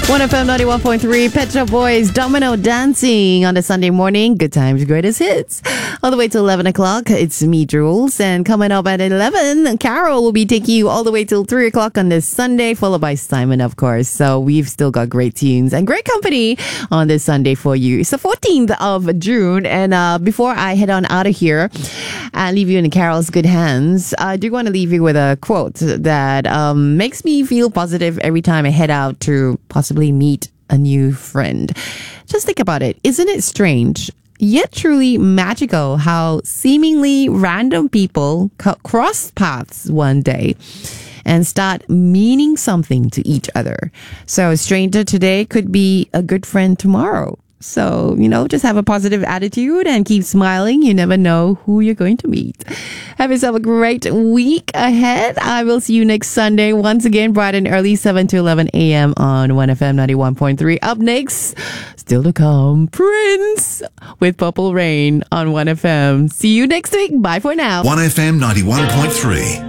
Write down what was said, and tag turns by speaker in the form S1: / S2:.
S1: 1FM 91.3, Pet Shop Boys, Domino Dancing on a Sunday morning. Good times, greatest hits. All the way to 11 o'clock, it's me, Jules. And coming up at 11, Carol will be taking you all the way till 3 o'clock on this Sunday, followed by Simon, of course. So we've still got great tunes and great company on this Sunday for you. It's the 14th of June. And before I head on out of here and leave you in Carol's good hands, I do want to leave you with a quote that makes me feel positive every time I head out to possibly meet a new friend. Just think about it. Isn't it strange, yet truly magical, how seemingly random people cross paths one day and start meaning something to each other? So a stranger today could be a good friend tomorrow. So, just have a positive attitude and keep smiling. You never know who you're going to meet. Have yourself a great week ahead. I will see you next Sunday, once again, bright and early, 7 to 11 a.m. on 1FM 91.3. Up next, still to come, Prince with Purple Rain on 1FM. See you next week. Bye for now.
S2: 1FM 91.3.